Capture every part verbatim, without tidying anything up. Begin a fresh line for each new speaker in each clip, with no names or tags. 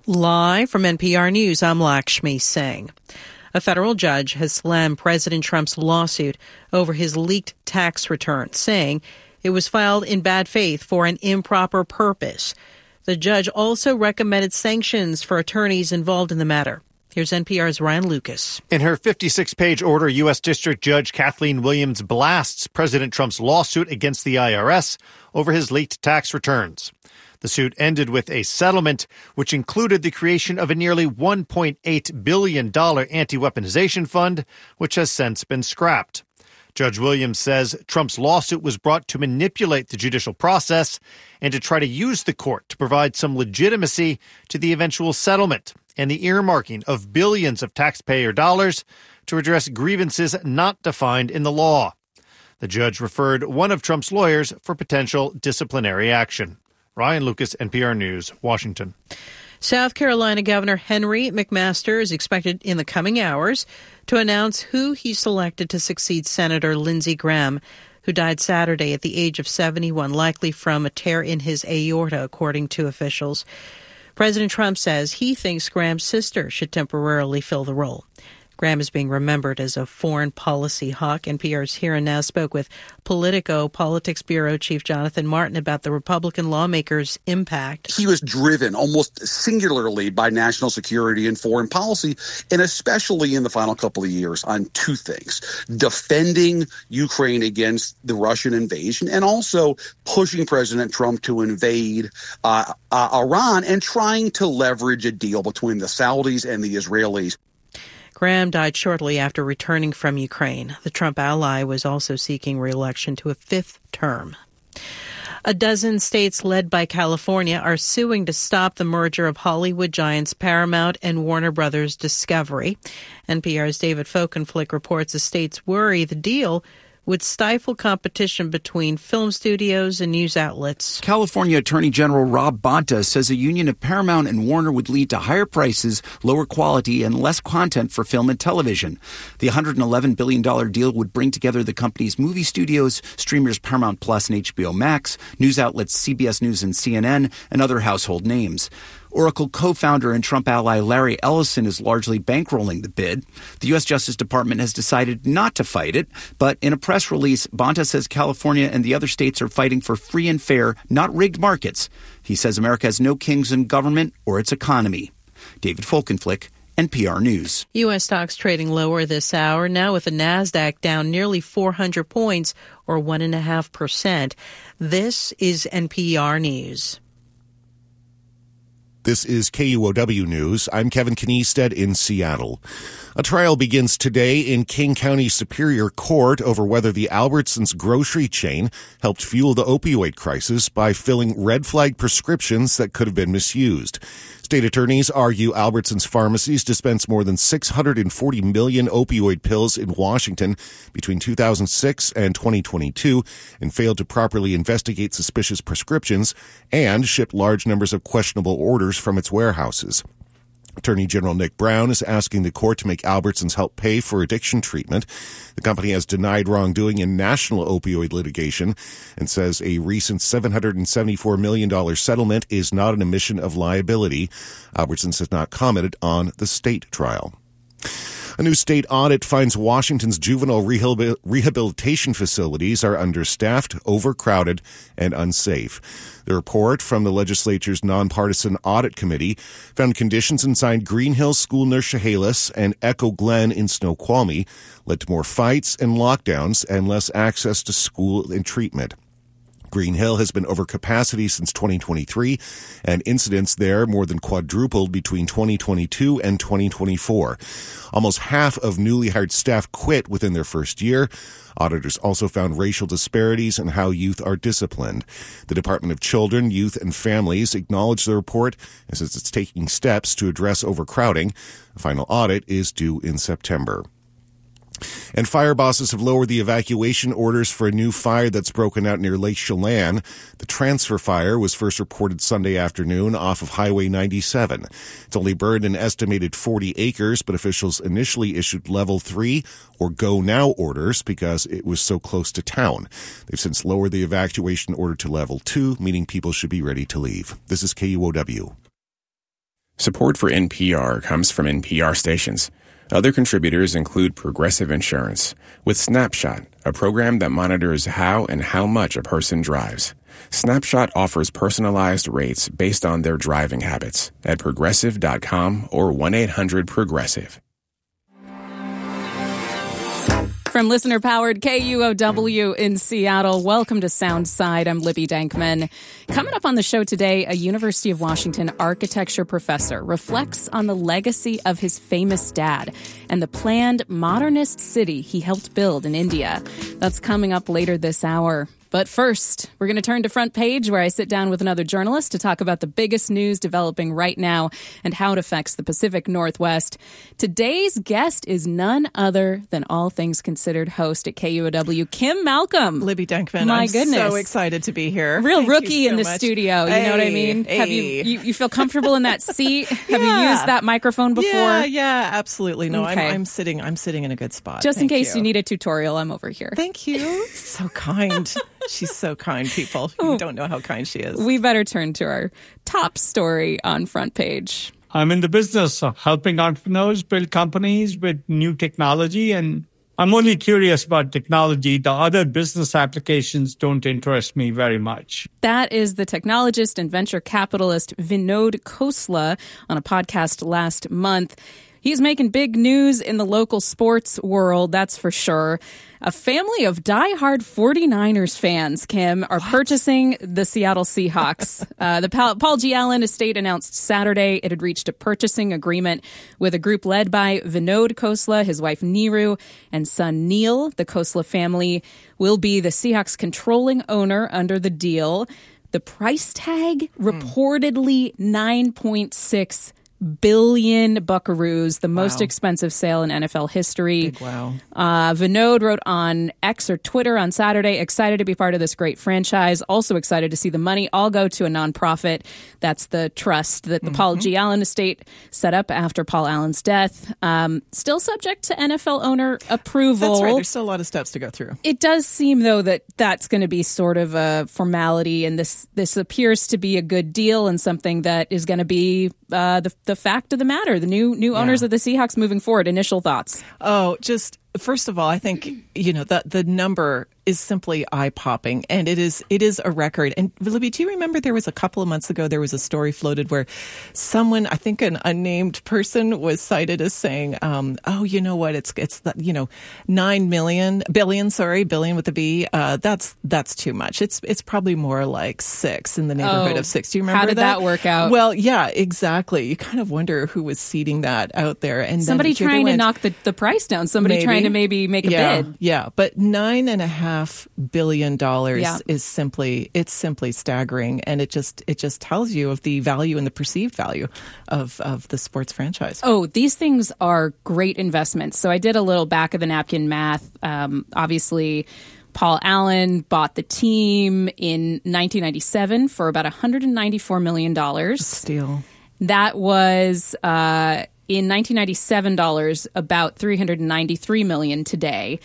Live from N P R News, I'm Lakshmi Singh. A federal judge has slammed President Trump's lawsuit over his leaked tax return, saying it was filed in bad faith for an improper purpose. The judge also recommended sanctions for attorneys involved in the matter. Here's N P R's Ryan Lucas.
In her fifty-six page order, U S. District Judge Kathleen Williams blasts President Trump's lawsuit against the I R S over his leaked tax returns. The suit ended with a settlement which included the creation of a nearly one point eight billion dollars anti-weaponization fund, which has since been scrapped. Judge Williams says Trump's lawsuit was brought to manipulate the judicial process and to try to use the court to provide some legitimacy to the eventual settlement and the earmarking of billions of taxpayer dollars to address grievances not defined in the law. The judge referred one of Trump's lawyers for potential disciplinary action. Ryan Lucas, N P R News, Washington.
South Carolina Governor Henry McMaster is expected in the coming hours to announce who he selected to succeed Senator Lindsey Graham, who died Saturday at the age of seventy-one, likely from a tear in his aorta, according to officials. President Trump says he thinks Graham's sister should temporarily fill the role. Graham is being remembered as a foreign policy hawk. N P R's Here and Now spoke with Politico Politics Bureau Chief Jonathan Martin about the Republican lawmakers' impact.
He was driven almost singularly by national security and foreign policy, and especially in the final couple of years on two things: defending Ukraine against the Russian invasion and also pushing President Trump to invade uh, uh, Iran and trying to leverage a deal between the Saudis and the Israelis.
Graham died shortly after returning from Ukraine. The Trump ally was also seeking re-election to a fifth term. A dozen states led by California are suing to stop the merger of Hollywood giants Paramount and Warner Brothers Discovery. N P R's David Folkenflik reports the states worry the deal would stifle competition between film studios and news outlets.
California Attorney General Rob Bonta says a union of Paramount and Warner would lead to higher prices, lower quality, and less content for film and television. The one hundred eleven billion dollars deal would bring together the company's movie studios, streamers Paramount Plus and H B O Max, news outlets C B S News and C N N, and other household names. Oracle co-founder and Trump ally Larry Ellison is largely bankrolling the bid. The U S. Justice Department has decided not to fight it, but in a press release, Bonta says California and the other states are fighting for free and fair, not rigged markets. He says America has no kings in government or its economy. David Folkenflik, N P R News.
U S stocks trading lower this hour, now with the NASDAQ down nearly four hundred points, or one point five percent. This is N P R News.
This is K U O W News. I'm Kevin Kniested in Seattle. A trial begins today in King County Superior Court over whether the Albertsons grocery chain helped fuel the opioid crisis by filling red flag prescriptions that could have been misused. State attorneys argue Albertsons pharmacies dispensed more than six hundred forty million opioid pills in Washington between two thousand six and twenty twenty-two and failed to properly investigate suspicious prescriptions and shipped large numbers of questionable orders from its warehouses. Attorney General Nick Brown is asking the court to make Albertsons help pay for addiction treatment. The company has denied wrongdoing in national opioid litigation and says a recent seven hundred seventy-four million dollars settlement is not an admission of liability. Albertsons has not commented on the state trial. A new state audit finds Washington's juvenile rehabilitation facilities are understaffed, overcrowded, and unsafe. The report from the legislature's nonpartisan audit committee found conditions inside Green Hills School near Chehalis and Echo Glen in Snoqualmie led to more fights and lockdowns and less access to school and treatment. Green Hill has been over capacity since twenty twenty-three, and incidents there more than quadrupled between twenty twenty-two and twenty twenty-four. Almost half of newly hired staff quit within their first year. Auditors also found racial disparities in how youth are disciplined. The Department of Children, Youth, and Families acknowledged the report and says it's taking steps to address overcrowding. A final audit is due in September. And fire bosses have lowered the evacuation orders for a new fire that's broken out near Lake Chelan. The transfer fire was first reported Sunday afternoon off of Highway ninety-seven. It's only burned an estimated forty acres, but officials initially issued level three or go now orders because it was so close to town. They've since lowered the evacuation order to level two, meaning people should be ready to leave. This is K U O W.
Support for N P R comes from N P R stations. Other contributors include Progressive Insurance, with Snapshot, a program that monitors how and how much a person drives. Snapshot offers personalized rates based on their driving habits at progressive dot com or one eight hundred progressive.
From listener-powered K U O W in Seattle, welcome to Soundside. I'm Libby Dankman. Coming up on the show today, a University of Washington architecture professor reflects on the legacy of his famous dad and the planned modernist city he helped build in India. That's coming up later this hour. But first, we're going to turn to Front Page, where I sit down with another journalist to talk about the biggest news developing right now and how it affects the Pacific Northwest. Today's guest is none other than All Things Considered host at K U O W, Kim Malcolm.
Libby Dankman,
My
I'm
goodness.
so excited to be here.
Real
Thank
rookie
you so
in the
much.
studio, you
hey,
know what I mean?
Hey.
Have you, you you feel comfortable in that seat? Have
Yeah.
you used that microphone before?
Yeah, yeah, absolutely. No,
Okay.
I'm, I'm sitting. I'm sitting in a good spot.
Just in
Thank
case you.
you
need a tutorial, I'm over here.
Thank you. So kind. She's so kind, people. You don't know how kind she is.
We better turn to our top story on Front Page.
I'm in the business of helping entrepreneurs build companies with new technology, and I'm only curious about technology. The other business applications don't interest me very much.
That is the technologist and venture capitalist Vinod Khosla on a podcast last month. He's making big news in the local sports world, that's for sure. A family of diehard 49ers fans, Kim, are what? purchasing the Seattle Seahawks. uh, the Paul, Paul G. Allen estate announced Saturday it had reached a purchasing agreement with a group led by Vinod Khosla, his wife Neeru, and son Neil. The Khosla family will be the Seahawks' controlling owner under the deal. The price tag, mm. reportedly nine point six billion buckaroos, the most
wow.
expensive sale in N F L history.
Big wow.
Uh, Vinod wrote on X or Twitter on Saturday, excited to be part of this great franchise. Also excited to see the money all go to a nonprofit. That's the trust that the mm-hmm. Paul G. Allen estate set up after Paul Allen's death. Um, still subject to N F L owner approval.
That's right. There's still a lot of steps to go through.
It does seem, though, that that's going to be sort of a formality, and this this appears to be a good deal and something that is going to be uh, the the fact of the matter. The new new owners yeah. of the Seahawks moving forward. Initial thoughts?
Oh, just first of all, I think you know the the number is simply eye-popping, and it is it is a record. And Libby, do you remember there was a couple of months ago there was a story floated where someone, I think an unnamed person, was cited as saying, um, "Oh, you know what? It's it's you know nine million billion, sorry, billion with a B. Uh, that's that's too much. It's it's probably more like six in the neighborhood
oh,
of six. Do you remember
how did that?
that
work out?
Well, yeah, exactly. You kind of wonder who was seeding that out there, and
somebody
then
trying
went,
to knock the, the price down. Somebody
maybe.
trying to maybe make a
yeah,
bid.
Yeah, but nine and a half billion dollars
yeah.
is simply it's simply staggering, and it just it just tells you of the value and the perceived value of of the sports franchise.
Oh, these things are great investments. So I did a little back of the napkin math. Um, obviously, Paul Allen bought the team in nineteen ninety-seven for about one hundred ninety-four million dollars.
Steal.
That was uh, in nineteen ninety-seven dollars about three hundred ninety-three million dollars today.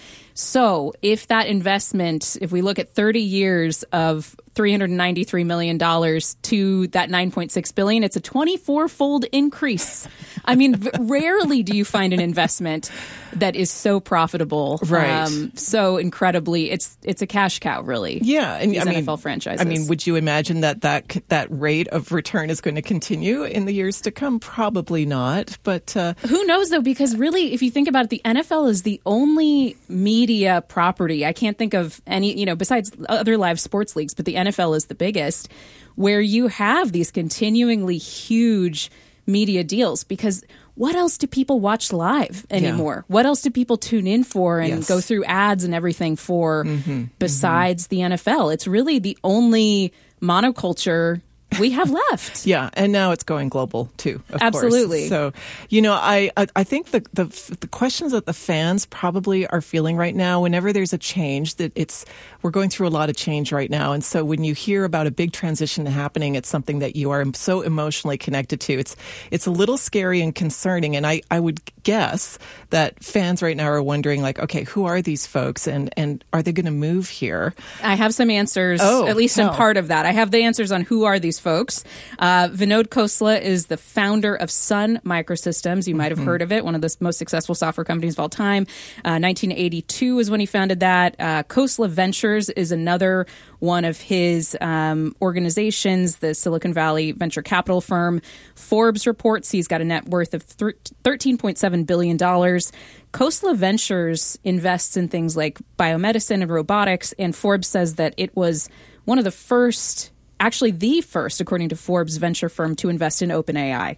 So if that investment, if we look at thirty years of three hundred ninety-three million dollars to that nine point six billion dollars, it's a twenty-four fold increase. I mean, v- rarely do you find an investment that is so profitable,
right?
Um, so incredibly, it's it's a cash cow, really.
Yeah, and
these
I mean,
N F L franchises.
I mean, would you imagine that that that rate of return is going to continue in the years to come? Probably not, but uh,
who knows though? Because really, if you think about it, the N F L is the only media property. I can't think of any, you know, besides other live sports leagues, but the N F L is the biggest, where you have these continuingly huge media deals. Because what else do people watch live anymore? Yeah. What else do people tune in for and yes. go through ads and everything for mm-hmm. besides mm-hmm. the N F L? It's really the only monoculture we have left.
Yeah, and now it's going global too, of
Absolutely.
course. So, you know, I I, I think the, the the questions that the fans probably are feeling right now, whenever there's a change, that it's we're going through a lot of change right now, and so when you hear about a big transition happening, it's something that you are so emotionally connected to. It's it's a little scary and concerning, and I, I would guess that fans right now are wondering, like, okay, who are these folks, and and are they going to move here?
I have some answers,
oh,
at least
no.
in part of that. I have the answers on who are these folks. folks. Uh, Vinod Khosla is the founder of Sun Microsystems. You might have heard of it, one of the most successful software companies of all time. Uh, nineteen eighty-two is when he founded that. Uh, Khosla Ventures is another one of his um, organizations, the Silicon Valley venture capital firm. Forbes reports he's got a net worth of thirteen point seven billion dollars. Khosla Ventures invests in things like biomedicine and robotics, and Forbes says that it was one of the first, actually the first, according to Forbes venture firm, to invest in OpenAI.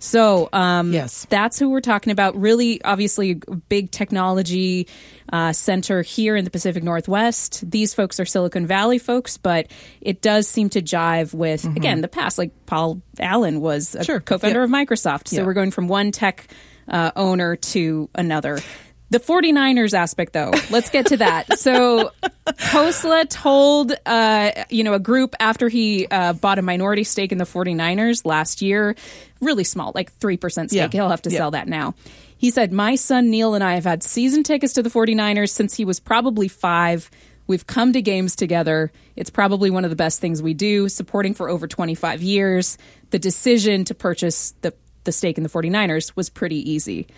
So um,
yes.
that's who we're talking about. Really, obviously, a big technology uh, center here in the Pacific Northwest. These folks are Silicon Valley folks, but it does seem to jive with, mm-hmm. again, the past. Like Paul Allen was a
sure.
co-founder
yeah.
of Microsoft. So
yeah.
we're going from one tech uh, owner to another. The 49ers aspect, though, let's get to that. So Khosla told, uh, you know, a group after he uh, bought a minority stake in the 49ers last year, really small, like three percent stake.
Yeah.
He'll have to
yeah.
sell that now. He said, my son Neil and I have had season tickets to the 49ers since he was probably five. We've come to games together. It's probably one of the best things we do, supporting for over twenty-five years. The decision to purchase the, the stake in the 49ers was pretty easy.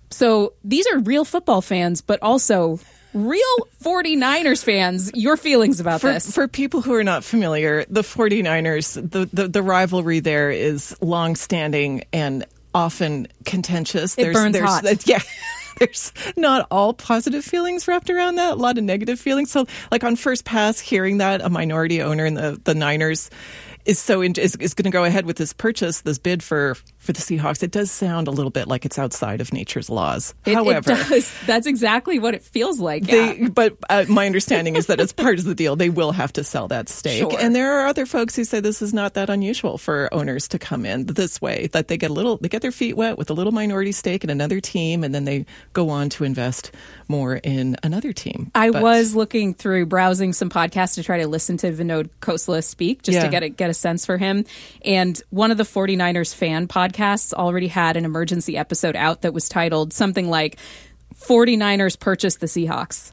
So these are real football fans, but also real 49ers fans. Your feelings about
for,
this?
For people who are not familiar, the 49ers, the, the, the rivalry there is longstanding and often contentious.
It
there's,
burns
there's,
hot.
Yeah. There's not all positive feelings wrapped around that, a lot of negative feelings. So like on first pass, hearing that a minority owner in the, the Niners is so in, is, is going to go ahead with this purchase, this bid for, for the Seahawks, it does sound a little bit like it's outside of nature's laws.
It,
However,
it does. That's exactly what it feels like.
They,
yeah.
But uh, my understanding is that as part of the deal, they will have to sell that stake.
Sure.
And there are other folks who say this is not that unusual for owners to come in this way, that they get a little, they get their feet wet with a little minority stake in another team, and then they go on to invest more in another team.
I
but,
was looking through, browsing some podcasts to try to listen to Vinod Khosla speak, just
yeah.
to get a, get a sense for him. And one of the 49ers fan podcasts already had an emergency episode out that was titled something like 49ers purchased the Seahawks.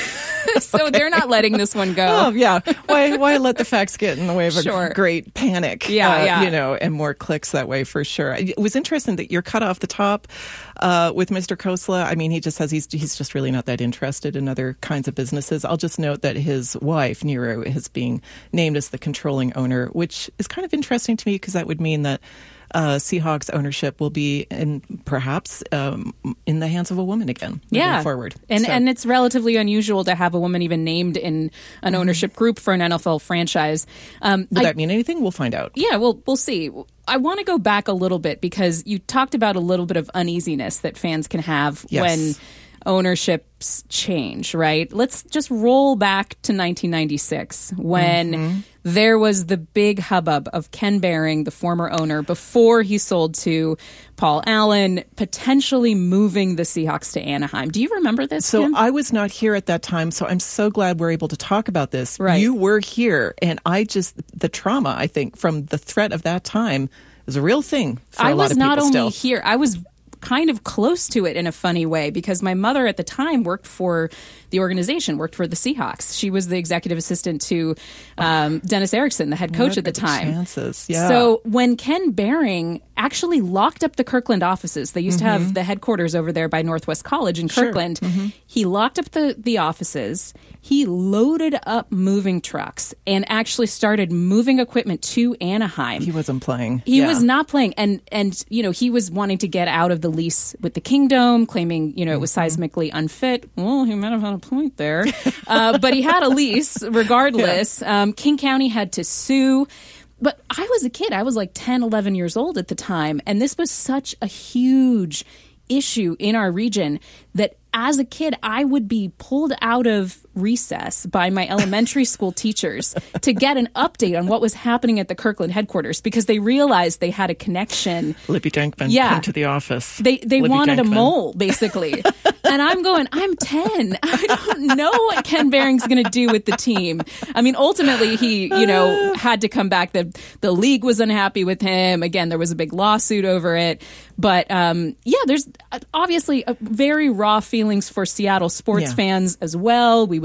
So okay. They're not letting this one go.
Oh, yeah. Why why let the facts get in the way of a
sure.
great panic?
Yeah,
uh,
yeah.
You know, and more clicks that way for sure. It was interesting that you're cut off the top uh, with Mister Khosla. I mean, he just says he's he's just really not that interested in other kinds of businesses. I'll just note that his wife, Nero, is being named as the controlling owner, which is kind of interesting to me because that would mean that Uh, Seahawks ownership will be in perhaps um, in the hands of a woman again moving
yeah.
forward.
And
so.
and it's relatively unusual to have a woman even named in an ownership group for an N F L franchise. Um,
Would
I,
that mean anything? We'll find out.
Yeah, well, we'll see. I want to go back a little bit because you talked about a little bit of uneasiness that fans can have
Yes.
when ownerships change, right? Let's just roll back to nineteen ninety-six when mm-hmm. there was the big hubbub of Ken Behring, the former owner, before he sold to Paul Allen, potentially moving the Seahawks to Anaheim. Do you remember this,
So
Kim?
I was not here at that time, so I'm so glad we're able to talk about this.
Right.
You were here, and I just, the trauma, I think, from the threat of that time is a real thing for
I
a lot
was
of
not
people
only
still.
here, I was kind of close to it in a funny way because my mother at the time worked for the organization, worked for the Seahawks. She was the executive assistant to um, Dennis Erickson, the head coach
What
at the
are
time.
Chances? Yeah.
So when Ken Behring actually locked up the Kirkland offices, they used mm-hmm. to have the headquarters over there by Northwest College in
Sure.
Kirkland.
Mm-hmm.
He locked up the, the offices. He loaded up moving trucks and actually started moving equipment to Anaheim.
He wasn't playing.
He
Yeah.
was not playing. And, and, you know, he was wanting to get out of the lease with the Kingdom, claiming, you know, it was
Mm-hmm.
seismically unfit. Well, he might have had a point there. uh, but he had a lease regardless. Yeah. Um, King County had to sue. But I was a kid. I was like ten, eleven years old at the time. And this was such a huge issue in our region that as a kid, I would be pulled out of recess by my elementary school teachers to get an update on what was happening at the Kirkland headquarters because they realized they had a connection.
Libby Denkman,
Yeah.
come to the office.
They they
Libby
wanted
Denkman.
a mole, basically. And I'm going, I'm ten. I don't know what Ken Behring's going to do with the team. I mean, ultimately, he, you know, had to come back. The, the league was unhappy with him. Again, there was a big lawsuit over it. But, um, yeah, there's obviously a very raw feelings for Seattle sports
Yeah.
fans as well. We would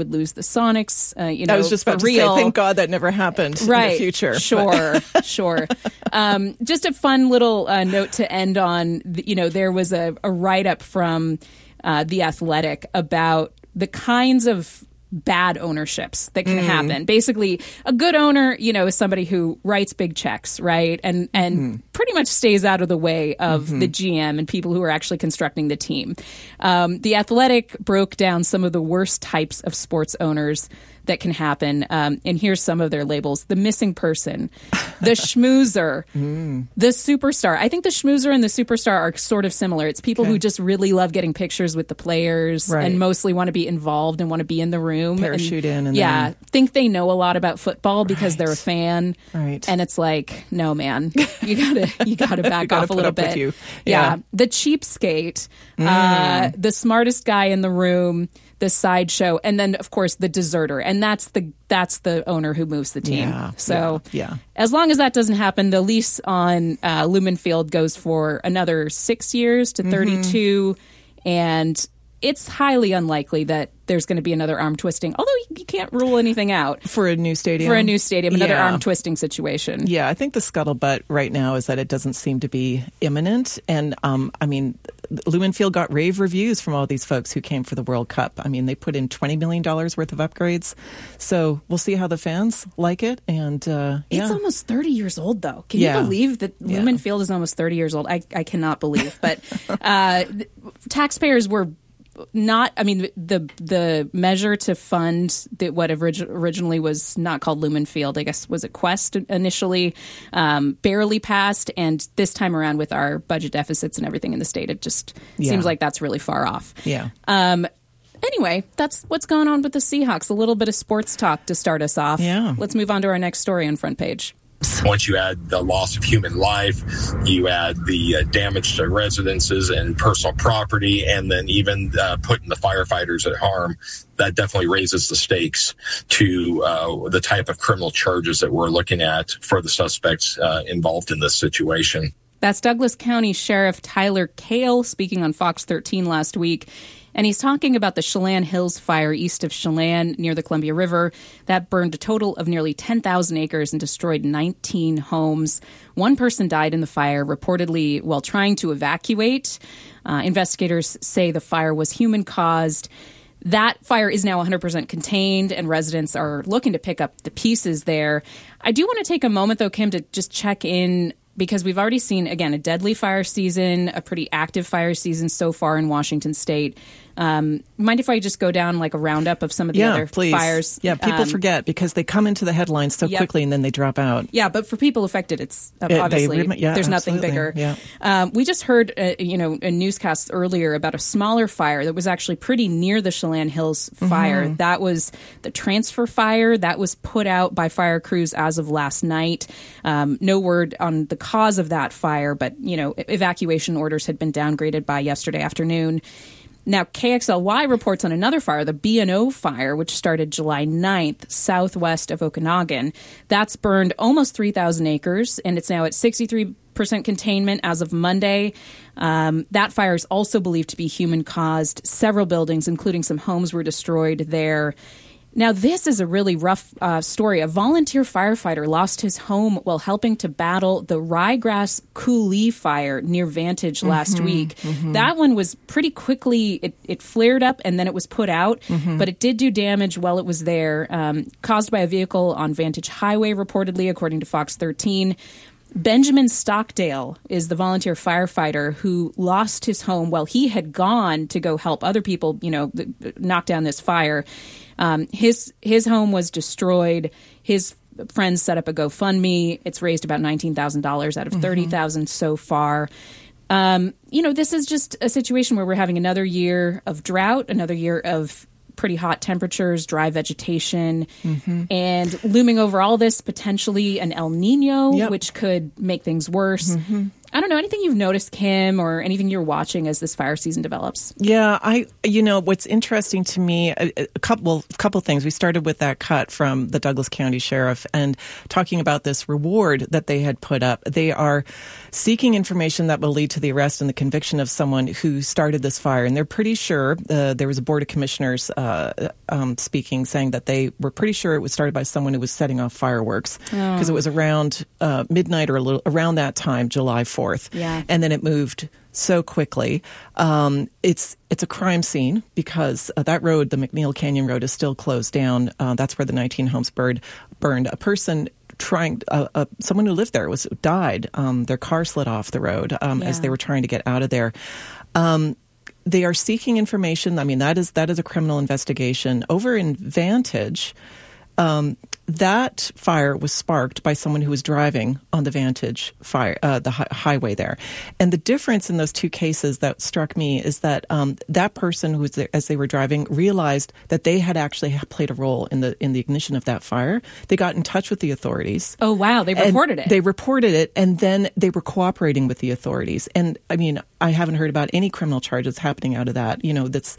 would lose the Sonics. Uh, you know,
I was just about
for
to
real.
say, thank God that never happened
right.
in the future.
Sure, sure. Um, just a fun little uh, note to end on. You know, there was a, a write-up from uh, The Athletic about the kinds of bad ownerships that can mm. happen. Basically, a good owner, you know, is somebody who writes big checks, right? And and mm. pretty much stays out of the way of mm-hmm. the G M and people who are actually constructing the team. Um, the Athletic broke down some of the worst types of sports owners that can happen. Um, and here's some of their labels. The missing person, the schmoozer, mm. the superstar. I think the schmoozer and the superstar are sort of similar. It's people okay. who just really love getting pictures with the players right. and mostly want to be involved and want to be in the room.
Parachute
and,
in. And
yeah.
then...
think they know a lot about football because
right.
they're a fan.
Right.
And it's like, no, man, you gotta, you gotta back
you gotta
off a little bit.
You.
Yeah.
yeah.
The cheapskate,
mm.
uh, the smartest guy in the room, the sideshow, and then of course the deserter, and that's the that's the owner who moves the team.
Yeah,
so
yeah, yeah.
as long as that doesn't happen, the lease on uh, Lumen Field goes for another six years to thirty-two, mm-hmm. and it's highly unlikely that there's going to be another arm twisting. Although you can't rule anything out
for a new stadium.
For a new stadium, another
yeah.
arm twisting situation.
Yeah, I think the scuttlebutt right now is that it doesn't seem to be imminent, and um, I mean. Lumen Field got rave reviews from all these folks who came for the World Cup. I mean, they put in twenty million dollars worth of upgrades. So we'll see how the fans like it. And uh,
It's
yeah.
almost thirty years old, though. Can
yeah.
you believe that
yeah.
Lumen Field is almost thirty years old? I, I cannot believe. But uh, taxpayers were not, I mean, the the measure to fund the, what orig- originally was not called Lumen Field, I guess, was it Quest initially, um, barely passed. And this time around with our budget deficits and everything in the state, it just
yeah.
seems like that's really far off.
Yeah.
Um, anyway, that's what's going on with the Seahawks. A little bit of sports talk to start us off.
Yeah.
Let's move on to our next story on Front Page.
Once you add the loss of human life, you add the uh, damage to residences and personal property, and then even uh, putting the firefighters at harm, that definitely raises the stakes to uh, the type of criminal charges that we're looking at for the suspects uh, involved in this situation.
That's Douglas County Sheriff Tyler Kale speaking on Fox thirteen last week. And he's talking about the Chelan Hills fire east of Chelan near the Columbia River. That burned a total of nearly ten thousand acres and destroyed nineteen homes. One person died in the fire, reportedly while trying to evacuate. Uh, investigators say the fire was human-caused. That fire is now one hundred percent contained, and residents are looking to pick up the pieces there. I do want to take a moment, though, Kim, to just check in, because we've already seen, again, a deadly fire season, a pretty active fire season so far in Washington state. Um, mind if I just go down like a roundup of some of the
yeah,
other
please.
fires?
Yeah, people
um,
forget because they come into the headlines so
yep.
quickly and then they drop out.
Yeah, but for people affected, it's uh,
It-
obviously
they rem- yeah,
there's nothing
absolutely.
bigger.
Yeah.
Um, we just heard, uh, you know, a newscast earlier about a smaller fire that was actually pretty near the Chelan Hills fire.
Mm-hmm.
That was the transfer fire that was put out by fire crews as of last night. Um, no word on the cause of that fire, but you know, evacuation orders had been downgraded by yesterday afternoon. Now, K X L Y reports on another fire, the B and O fire, which started July ninth, southwest of Okanagan. That's burned almost three thousand acres, and it's now at sixty-three percent containment as of Monday. Um, that fire is also believed to be human-caused. Several buildings, including some homes, were destroyed there. Now, this is a really rough uh, story. A volunteer firefighter lost his home while helping to battle the ryegrass coulee fire near Vantage last
Mm-hmm,
week.
mm-hmm.
That one was pretty quickly, it, it flared up and then it was put out,
Mm-hmm.
but it did do damage while it was there, um, caused by a vehicle on Vantage Highway, reportedly, according to Fox thirteen. Benjamin Stockdale is the volunteer firefighter who lost his home while he had gone to go help other people, you know, th- knock down this fire. Um, his his home was destroyed. His friends set up a GoFundMe. It's raised about nineteen thousand dollars out of thirty thousand dollars so far. Um, you know, this is just a situation where we're having another year of drought, another year of pretty hot temperatures, dry vegetation,
Mm-hmm.
and looming over all this, potentially an El Nino,
Yep.
which could make things worse.
Mm-hmm.
I don't know, anything you've noticed, Kim, or anything you're watching as this fire season develops?
Yeah, I, you know, what's interesting to me, a, a couple, well, a couple things. We started with that cut from the Douglas County Sheriff and talking about this reward that they had put up. They are seeking information that will lead to the arrest and the conviction of someone who started this fire. And they're pretty sure, uh, there was a board of commissioners uh, um, speaking, saying that they were pretty sure it was started by someone who was setting off fireworks because oh. it was around uh, midnight or a little around that time, July fourth.
Yeah.
And then it moved so quickly. Um, it's it's a crime scene because uh, that road, the McNeil Canyon Road, is still closed down. Uh, that's where the nineteen homes burned. burned. A person trying, uh, uh, someone who lived there was died. Um, their car slid off the road um, yeah. as they were trying to get out of there. Um, they are seeking information. I mean, that is that is a criminal investigation. Over in Vantage, um, that fire was sparked by someone who was driving on the Vantage fire, uh, the hi- highway there. And the difference in those two cases that struck me is that um, that person who was there as they were driving realized that they had actually played a role in the in the ignition of that fire. They got in touch with the authorities.
Oh, wow. They reported it.
They reported it, and then they were cooperating with the authorities. And, I mean, I haven't heard about any criminal charges happening out of that. You know, that's...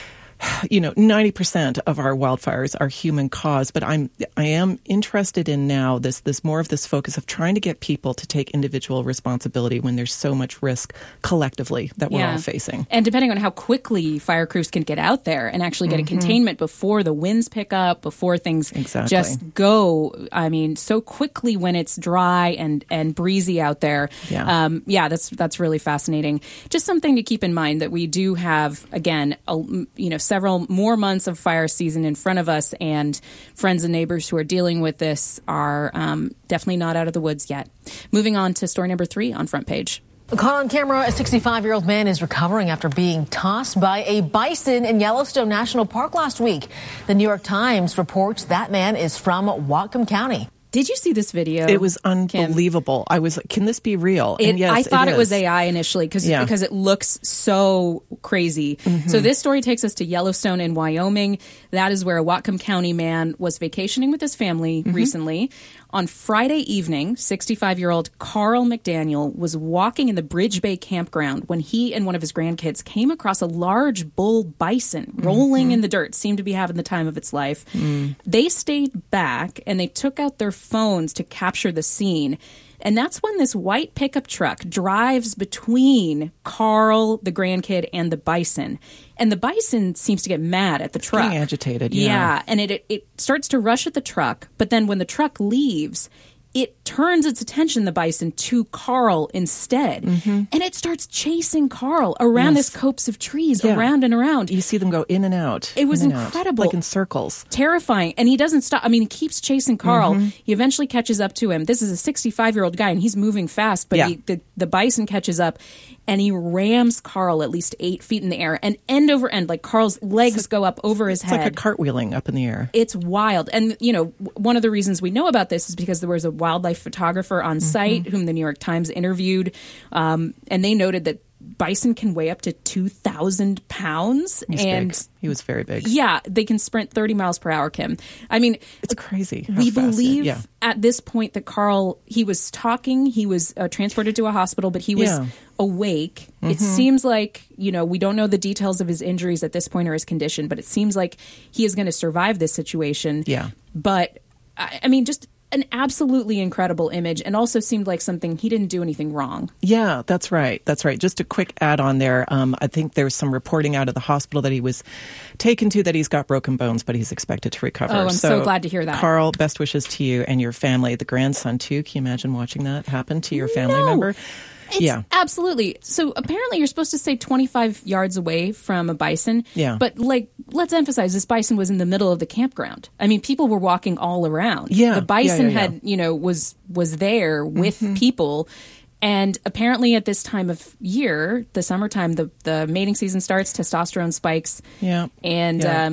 You know, ninety percent of our wildfires are human caused, but I'm I am interested in now this this more of this focus of trying to get people to take individual responsibility when there's so much risk collectively that we're
yeah.
all facing.
And depending on how quickly fire crews can get out there and actually get mm-hmm. a containment before the winds pick up, before things
exactly.
just go. I mean, so quickly when it's dry and, and breezy out there.
Yeah.
Um, yeah, that's that's really fascinating. Just something to keep in mind that we do have, again, a, you know, several more months of fire season in front of us, and friends and neighbors who are dealing with this are um, definitely not out of the woods yet. Moving on to story number three on Front Page.
Caught on camera, a sixty-five-year-old man is recovering after being tossed by a bison in Yellowstone National Park last week. The New York Times reports that man is from Whatcom County.
Did you see this video?
It was unbelievable. Kim? I was like, can this be real?
It,
and yes,
I thought
it,
it was A I initially because
yeah.
because it looks so crazy. Mm-hmm. So this story takes us to Yellowstone in Wyoming. That is where a Whatcom County man was vacationing with his family mm-hmm. recently. On Friday evening, sixty-five-year-old Carl McDaniel was walking in the Bridge Bay campground when he and one of his grandkids came across a large bull bison rolling mm-hmm. in the dirt. Seemed to be having the time of its life. Mm. They stayed back and they took out their phones to capture the scene. And that's when this white pickup truck drives between Carl, the grandkid, and the bison. And the bison seems to get mad at the
it's
truck.
Getting agitated, yeah.
Yeah, and it, it it starts to rush at the truck. But then when the truck leaves, it turns its attention, the bison, to Carl instead. Mm-hmm. And it starts chasing Carl around
yes.
this copse of trees,
yeah.
around and around.
You see them go in and out.
It was
in
incredible.
Out, like in circles.
Terrifying. And he doesn't stop. I mean, he keeps chasing Carl.
Mm-hmm.
He eventually catches up to him. This is a sixty-five-year-old guy, and he's moving fast. But
yeah.
he, the, the bison catches up, and he rams Carl at least eight feet in the air, and end over end, like Carl's legs like, go up over his
it's
head.
It's like a cartwheeling up in the air.
It's wild. And, you know, one of the reasons we know about this is because there was a wildlife photographer on site mm-hmm. whom the New York Times interviewed, um, and they noted that bison can weigh up to two thousand pounds.
He's
and
big. He was very big.
Yeah, they can sprint thirty miles per hour, Kim. I mean,
it's crazy.
We believe
yeah.
at this point that Carl, he was talking, he was uh, transported to a hospital, but he was
yeah.
awake.
Mm-hmm.
It seems like, you know, we don't know the details of his injuries at this point or his condition, but it seems like he is going to survive this situation.
Yeah.
But, I, I mean, just an absolutely incredible image, and also seemed like something he didn't do anything wrong.
Yeah, that's right. That's right. Just a quick add on there. Um, I think there's some reporting out of the hospital that he was taken to that he's got broken bones, but he's expected to recover.
Oh, I'm so, so glad to hear that.
Carl, best wishes to you and your family. The grandson, too. Can you imagine watching that happen to your family
no.
member?
It's
yeah,
absolutely. So apparently you're supposed to stay twenty-five yards away from a bison.
Yeah.
But like, let's emphasize this bison was in the middle of the campground. I mean, people were walking all around.
Yeah.
The bison
yeah, yeah, yeah.
had, you know, was was there with
mm-hmm.
people. And apparently at this time of year, the summertime, the, the mating season starts, testosterone spikes.
Yeah.
And
yeah.
um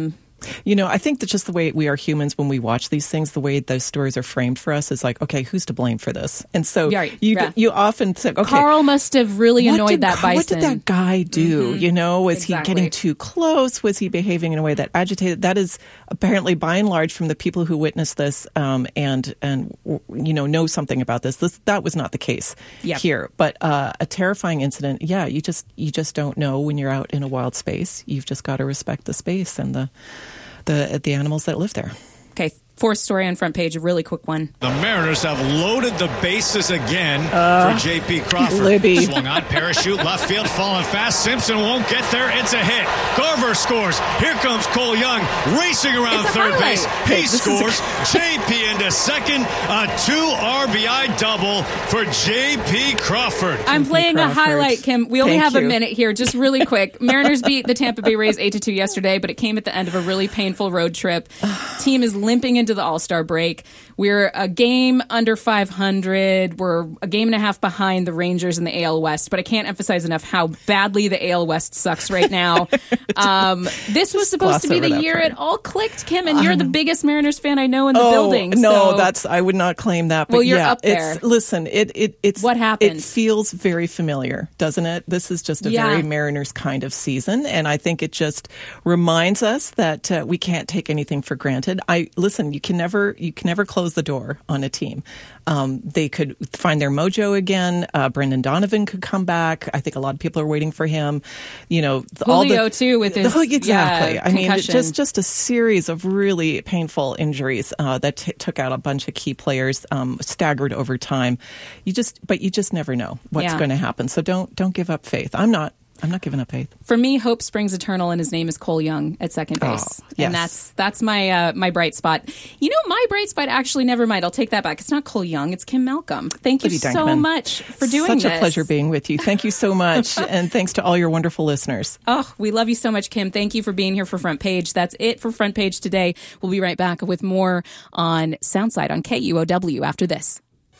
You know, I think that just the way we are humans when we watch these things, the way those stories are framed for us is like, okay, who's to blame for this? And so
yeah, right.
you
yeah.
you often think, okay,
Carl must have really annoyed
did,
that bison.
What did that guy do?
Mm-hmm.
You know, was
exactly.
he getting too close? Was he behaving in a way that agitated? That is apparently, by and large, from the people who witnessed this um, and and you know know something about this. This that was not the case
yep.
here, but uh, a terrifying incident. Yeah, you just you just don't know when you're out in a wild space. You've just got to respect the space and the the the animals that live there.
Okay, fourth story on front page, a really quick one.
The Mariners have loaded the bases again
uh,
for J P Crawford.
Libby.
Swung on, parachute, left field, falling fast. Simpson won't get there. It's a hit. Garver scores. Here comes Cole Young racing around third
highlight.
base. He
Hey,
scores. A- J P into second. A two R B I double for J P Crawford.
I'm playing
Crawford.
a highlight, Kim. We only
Thank
have
you.
a minute here. Just really quick. Mariners beat the Tampa Bay Rays eight to two yesterday, but it came at the end of a really painful road trip. Team is limping into the All-Star break. We're a game under five hundred. We're a game and a half behind the Rangers in the A L West, but I can't emphasize enough how badly the A L West sucks right now. um, this was supposed to be the year
part.
it all clicked, Kim, and you're the biggest Mariners fan I know in the
oh,
building.
No,
so.
that's I would not claim that. But
Well, you're
yeah,
up there.
It's, listen, it it it's
What happened?
It feels very familiar, doesn't it? This is just a
Yeah.
very Mariners kind of season, and I think it just reminds us that uh, we can't take anything for granted. I listen. You can never you can never close the door on a team. Um, they could find their mojo again. Uh, Brendan Donovan could come back. I think a lot of people are waiting for him. You know, the,
Julio
all the,
too with his
the, exactly.
yeah,
I mean,
concussion.
just just a series of really painful injuries uh, that t- took out a bunch of key players, um, staggered over time. You just, but you just never know what's
Yeah.
going to happen. So don't don't give up faith. I'm not. I'm not giving up faith.
For me, hope springs eternal, and his name is Cole Young at second base,
Oh, yes.
and that's that's my uh, my bright spot. You know, my bright spot actually, never mind. I'll take that back. It's not Cole Young. It's Kim Malcolm. Thank you
Libby
so
Dankman.
much for doing
Such
this.
a pleasure being with you. Thank you so much, and thanks to all your wonderful listeners.
Oh, we love you so much, Kim. Thank you for being here for Front Page. That's it for Front Page today. We'll be right back with more on Soundside on K U O W after this.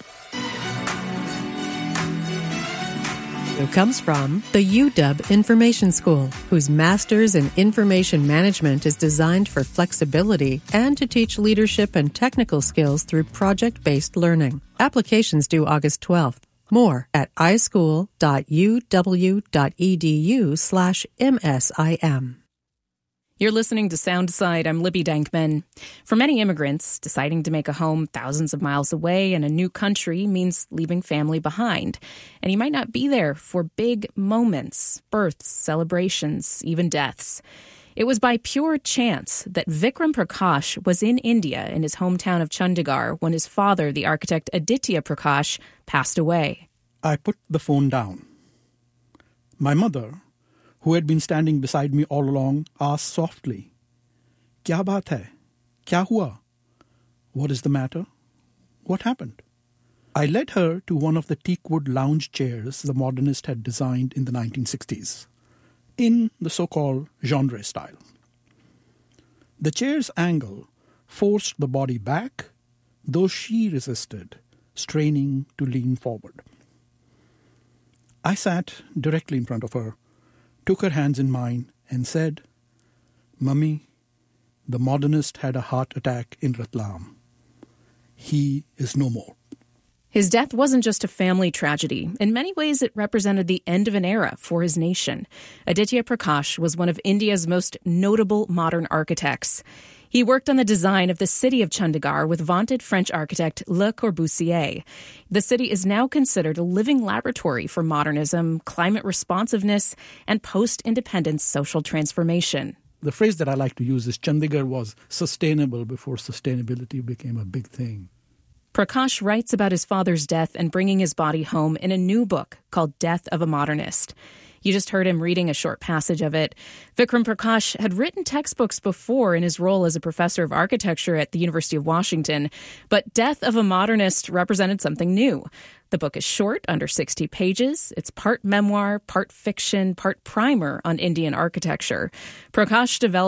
It comes from the U W Information School, whose Master's in Information Management is designed for flexibility and to teach leadership and technical skills through project-based learning. Applications due August twelfth. More at ischool.uw.edu slash MSIM.
You're listening to Soundside. I'm Libby Dankman. For many immigrants, deciding to make a home thousands of miles away in a new country means leaving family behind. And you might not be there for big moments, births, celebrations, even deaths. It was by pure chance that Vikram Prakash was in India in his hometown of Chandigarh when his father, the architect Aditya Prakash, passed away.
I put the phone down. My mother, who had been standing beside me all along, asked softly, "Kya baat hai? Kya hua? What is the matter? What happened?" I led her to one of the teakwood lounge chairs the modernist had designed in the nineteen sixties, in the so-called genre style. The chair's angle forced the body back, though she resisted, straining to lean forward. I sat directly in front of her, took her hands in mine, and said, "Mummy, the modernist had a heart attack in Ratlam. He is no more."
His death wasn't just a family tragedy. In many ways, it represented the end of an era for his nation. Aditya Prakash was one of India's most notable modern architects. He worked on the design of the city of Chandigarh with vaunted French architect Le Corbusier. The city is now considered a living laboratory for modernism, climate responsiveness, and post-independence social transformation.
The phrase that I like to use is Chandigarh was sustainable before sustainability became a big thing.
Prakash writes about his father's death and bringing his body home in a new book called Death of a Modernist. You just heard him reading a short passage of it. Vikram Prakash had written textbooks before in his role as a professor of architecture at the University of Washington, but Death of a Modernist represented something new. The book is short, under sixty pages. It's part memoir, part fiction, part primer on Indian architecture. Prakash developed